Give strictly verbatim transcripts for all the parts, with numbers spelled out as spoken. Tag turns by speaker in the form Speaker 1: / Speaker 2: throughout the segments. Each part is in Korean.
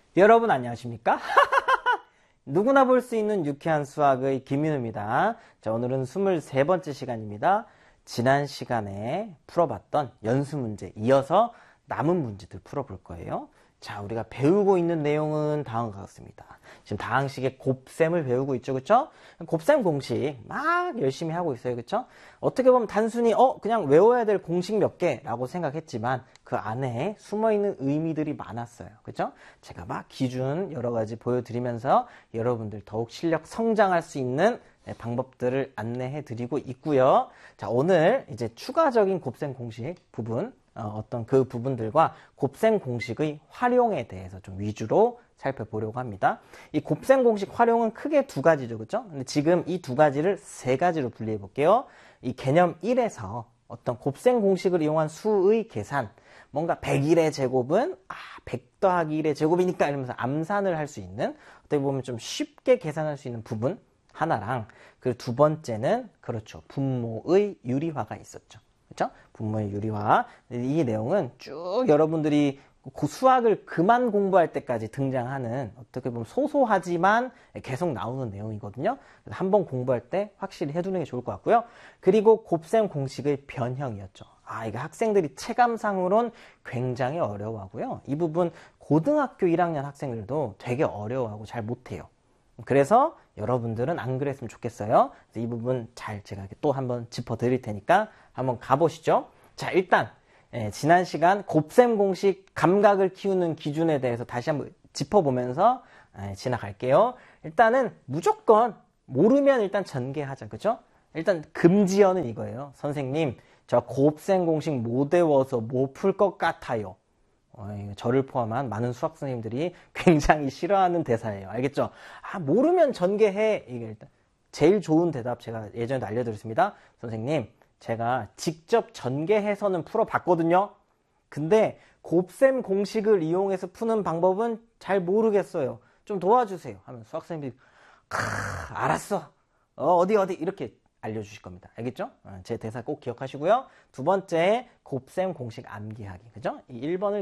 Speaker 1: 여러분 안녕하십니까? 누구나 볼 수 있는 유쾌한 수학의 김윤우입니다. 자, 오늘은 스물세 번째 시간입니다. 지난 시간에 풀어봤던 연수 문제 이어서 남은 문제들 풀어볼 거예요. 자, 우리가 배우고 있는 내용은 다음과 같습니다. 지금 다항식의 곱셈을 배우고 있죠, 그쵸? 곱셈 공식 막 열심히 하고 있어요, 그쵸? 어떻게 보면 단순히 어 그냥 외워야 될 공식 몇 개라고 생각했지만 그 안에 숨어있는 의미들이 많았어요, 그쵸? 제가 막 기준 여러 가지 보여드리면서 여러분들 더욱 실력 성장할 수 있는 방법들을 안내해 드리고 있고요. 자, 오늘 이제 추가적인 곱셈 공식 부분, 어, 어떤 그 부분들과 곱셈 공식의 활용에 대해서 좀 위주로 살펴보려고 합니다. 이 곱셈 공식 활용은 크게 두 가지죠, 그렇죠? 근데 지금 이 두 가지를 세 가지로 분리해 볼게요. 이 개념 일에서 어떤 곱셈 공식을 이용한 수의 계산, 뭔가 백일의 제곱은 아, 백 더하기 일의 제곱이니까 이러면서 암산을 할 수 있는, 어떻게 보면 좀 쉽게 계산할 수 있는 부분 하나랑, 그 두 번째는 그렇죠, 분모의 유리화가 있었죠. 그렇죠? 분모의 유리화. 이 내용은 쭉 여러분들이 수학을 그만 공부할 때까지 등장하는, 어떻게 보면 소소하지만 계속 나오는 내용이거든요. 한번 공부할 때 확실히 해두는 게 좋을 것 같고요. 그리고 곱셈 공식의 변형이었죠. 아, 이게 학생들이 체감상으로는 굉장히 어려워하고요. 이 부분 고등학교 일 학년 학생들도 되게 어려워하고 잘 못해요. 그래서 여러분들은 안 그랬으면 좋겠어요. 그래서 이 부분 잘 제가 또 한번 짚어드릴 테니까 한번 가보시죠. 자, 일단 예, 지난 시간 곱셈 공식 감각을 키우는 기준에 대해서 다시 한번 짚어보면서 예, 지나갈게요. 일단은 무조건 모르면 일단 전개하자, 그죠? 일단 금지어는 이거예요. 선생님, 저 곱셈 공식 못 외워서 못 풀 것 같아요. 어, 저를 포함한 많은 수학 선생님들이 굉장히 싫어하는 대사예요. 알겠죠? 아, 모르면 전개해. 이게 일단 제일 좋은 대답 제가 예전에도 알려드렸습니다. 선생님, 제가 직접 전개해서는 풀어봤거든요. 근데 곱셈 공식을 이용해서 푸는 방법은 잘 모르겠어요. 좀 도와주세요. 하면 수학선생님들이 크, 알았어. 어, 어디 어디 이렇게 알려주실 겁니다. 알겠죠? 어, 제 대사 꼭 기억하시고요. 두 번째, 곱셈 공식 암기하기. 그죠? 이 일 번을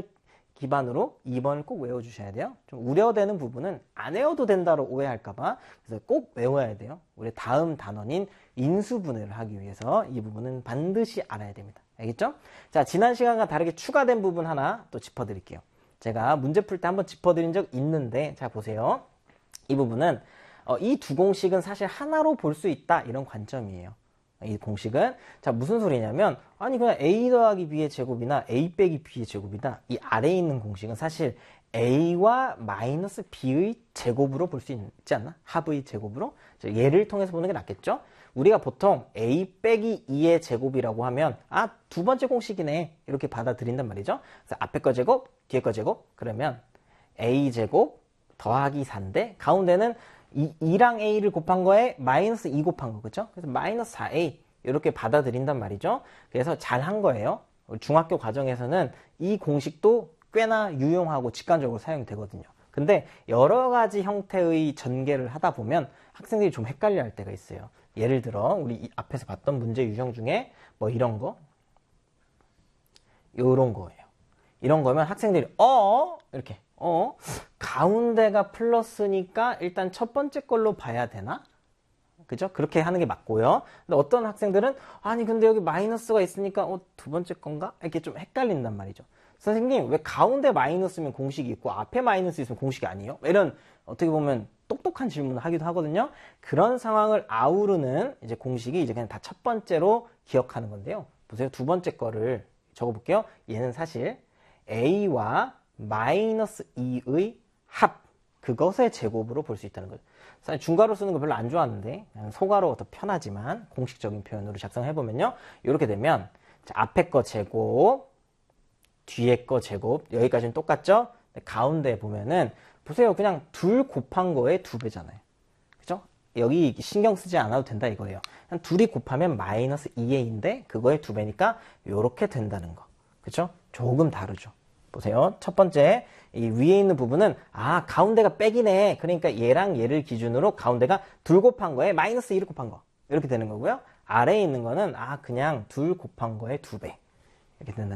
Speaker 1: 기반으로 이 번을 꼭 외워주셔야 돼요. 좀 우려되는 부분은 안 외워도 된다로 오해할까봐, 그래서 꼭 외워야 돼요. 우리 다음 단원인 인수분해를 하기 위해서 이 부분은 반드시 알아야 됩니다. 알겠죠? 자, 지난 시간과 다르게 추가된 부분 하나 또 짚어드릴게요. 제가 문제 풀 때 한번 짚어드린 적 있는데, 자, 보세요. 이 부분은 어, 이 두 공식은 사실 하나로 볼 수 있다, 이런 관점이에요. 이 공식은, 자, 무슨 소리냐면, 아니 그냥 a 더하기 b의 제곱이나 a 빼기 b의 제곱이다, 이 아래에 있는 공식은 사실 a와 마이너스 b의 제곱으로 볼 수 있지 않나? 합의 제곱으로. 얘를 통해서 보는 게 낫겠죠? 우리가 보통 a 빼기 이의 제곱이라고 하면 아, 두 번째 공식이네, 이렇게 받아들인단 말이죠. 그래서 앞에 거 제곱, 뒤에 거 제곱, 그러면 a 제곱 더하기 사인데 가운데는 이, 이랑 a를 곱한 거에 마이너스 이 곱한 거, 그죠? 그래서 마이너스 사 에이 이렇게 받아들인단 말이죠. 그래서 잘 한 거예요. 중학교 과정에서는 이 공식도 꽤나 유용하고 직관적으로 사용이 되거든요. 근데 여러 가지 형태의 전개를 하다 보면 학생들이 좀 헷갈려 할 때가 있어요. 예를 들어 우리 앞에서 봤던 문제 유형 중에 뭐 이런 거, 요런 거예요. 이런 거면 학생들이 어? 이렇게 어? 가운데가 플러스니까 일단 첫 번째 걸로 봐야 되나? 그죠? 그렇게 하는 게 맞고요. 근데 어떤 학생들은 아니 근데 여기 마이너스가 있으니까 어, 두 번째 건가? 이렇게 좀 헷갈린단 말이죠. 선생님, 왜 가운데 마이너스면 공식이 있고 앞에 마이너스 있으면 공식이 아니에요? 이런 어떻게 보면 똑똑한 질문을 하기도 하거든요. 그런 상황을 아우르는 이제 공식이 이제 그냥 다 첫 번째로 기억하는 건데요. 보세요. 두 번째 거를 적어볼게요. 얘는 사실 a와 마이너스 이의 합, 그것의 제곱으로 볼 수 있다는 거죠. 사실 중괄호 쓰는 거 별로 안 좋아하는데 소괄호가 더 편하지만 공식적인 표현으로 작성해보면요, 이렇게 되면 자, 앞에 거 제곱, 뒤에 거 제곱, 여기까지는 똑같죠? 가운데 보면은 보세요, 그냥 둘 곱한 거에 두 배잖아요. 그죠? 여기 신경 쓰지 않아도 된다 이거예요. 그냥 둘이 곱하면 마이너스 이 에이인데 그거의 두 배니까 이렇게 된다는 거. 그죠? 조금 다르죠. 보세요. 첫 번째, 이 위에 있는 부분은 아, 가운데가 백이네. 그러니까 얘랑 얘를 기준으로 가운데가 둘 곱한 거에 마이너스 일을 곱한 거, 이렇게 되는 거고요. 아래에 있는 거는 아, 그냥 둘 곱한 거에 두 배, 이렇게 된다는 거죠.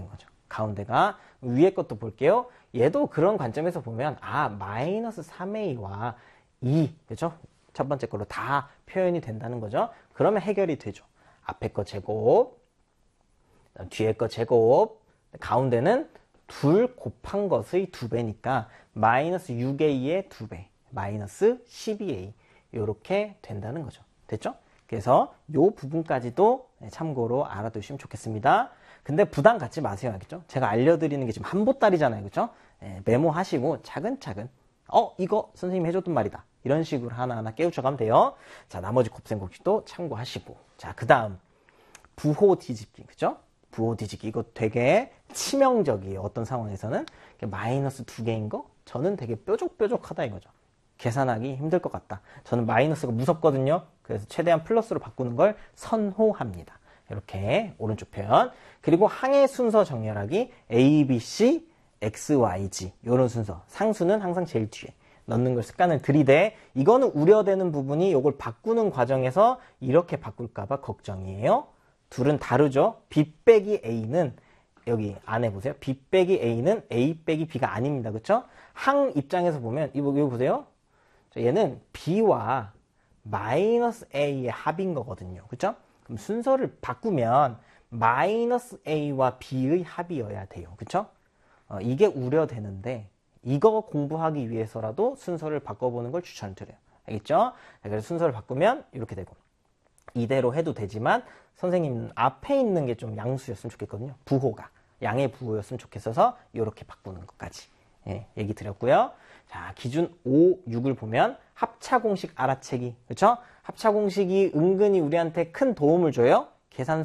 Speaker 1: 가운데가. 위에 것도 볼게요. 얘도 그런 관점에서 보면 아 마이너스 삼 에이와 이 그죠? 첫 번째 걸로 다 표현이 된다는 거죠. 그러면 해결이 되죠. 앞에 거 제곱, 뒤에 거 제곱, 가운데는 둘 곱한 것의 두 배니까 마이너스 육 에이의 두 배, 마이너스 십이 에이 이렇게 된다는 거죠. 됐죠? 그래서 이 부분까지도 참고로 알아두시면 좋겠습니다. 근데 부담 갖지 마세요. 알겠죠? 제가 알려드리는 게 지금 한 보따리잖아요. 그죠? 예, 메모하시고 차근차근 어 이거 선생님이 해줬던 말이다. 이런 식으로 하나하나 깨우쳐가면 돼요. 자, 나머지 곱셈공식도 참고하시고. 자, 그 다음 부호 뒤집기. 그죠? 부호 뒤집기. 이거 되게 치명적이에요. 어떤 상황에서는. 마이너스 두 개인 거? 저는 되게 뾰족뾰족하다 이거죠. 계산하기 힘들 것 같다. 저는 마이너스가 무섭거든요. 그래서 최대한 플러스로 바꾸는 걸 선호합니다. 이렇게 오른쪽 표현. 그리고 항의 순서 정렬하기 A, B, C, X, Y, Z 이런 순서. 상수는 항상 제일 뒤에 넣는 걸 습관을 들이대. 이거는 우려되는 부분이 이걸 바꾸는 과정에서 이렇게 바꿀까봐 걱정이에요. 둘은 다르죠. B 빼기 A는 여기 안에 보세요. B 빼기 A는 A 빼기 B가 아닙니다. 그렇죠? 항 입장에서 보면 이거, 이거 보세요. 얘는 B와 마이너스 A의 합인 거거든요. 그렇죠? 그럼 순서를 바꾸면 마이너스 A와 B의 합이어야 돼요. 그렇죠? 어, 이게 우려되는데 이거 공부하기 위해서라도 순서를 바꿔보는 걸 추천드려요. 알겠죠? 그래서 순서를 바꾸면 이렇게 되고 이대로 해도 되지만 선생님 앞에 있는 게 좀 양수였으면 좋겠거든요. 부호가 양의 부호였으면 좋겠어서 이렇게 바꾸는 것까지 예, 얘기 드렸고요. 자, 기준 오, 육을 보면 합차 공식 알아채기. 그렇죠? 합차 공식이 은근히 우리한테 큰 도움을 줘요. 계산